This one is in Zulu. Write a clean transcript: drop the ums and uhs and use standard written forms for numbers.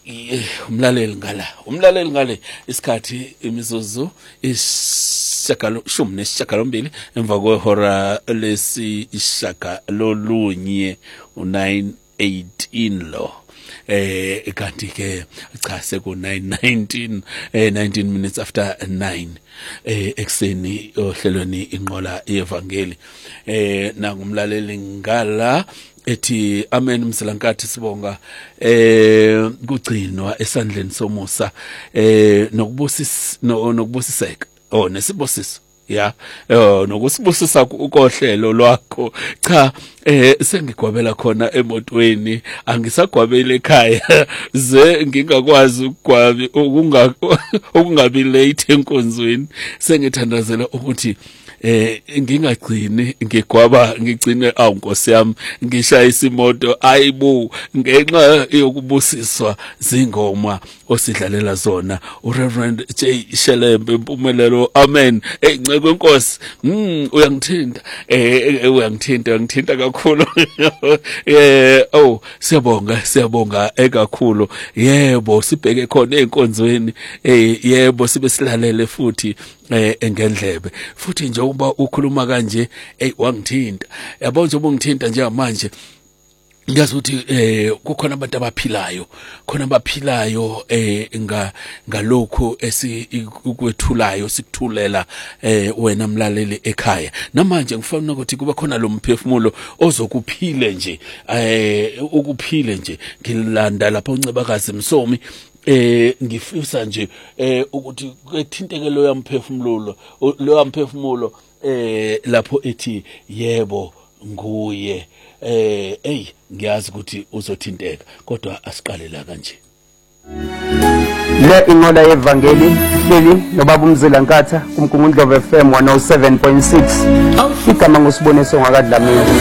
umlaleli ngale isikhathi imizuzu shumi nesishiyagalombili emva kwehora lesishiyagalolunye 9:18 lo kanti ke cha seku 19 minutes after 9 ekseni ohlelweni inqola yevangeli nangumlaleli ngala ethi amen msilankathi sibonga kugcinwa esandleni somusa nokubusiseka nesibosiso nokusibusisa ukohlelo lwakho cha sengigwabela khona emotweni angisagwabela ekhaya ze ngingakwazi ukugwabi okungabi late enkonzweni sengithandazela ukuthi ngingagcini ngigwaba ngigcine Nkosi yami ngishaya isimoto ayibu ngenxa yokubusiswa zingoma osidlalela zona uReverend J Shelembe Mpumelelo amen nceke Nkosi uyangithinta kakhulu siyabonga kakhulu yebo sibheke khona enkonzweni yebo sibe silalele futhi engendlebe futhi nje uba ukhuluma kanje wangithinta yabo nje ubungithinta njengamanje ngiyazi ukuthi kukhona abantu abaphilayo ngalokho esikuthulayo sikuthulela wena mlaleli ekhaya namanje ngifuna ukuthi kube khona lo mphefumulo ozokuphile nje ukuphile nje ngilanda lapha uNcebakazi Msomi ngifisa nje ukuthi kwethinteke lo yamphefumulo lapho ethi yebo nguye ngiyazi ukuthi uzothinteka kodwa asiqale la kanje le inqola yevangeli hleli nobaba uMzilankatha kumgungundlovu FM 107.6 igama ngosiboniso ngakadlamini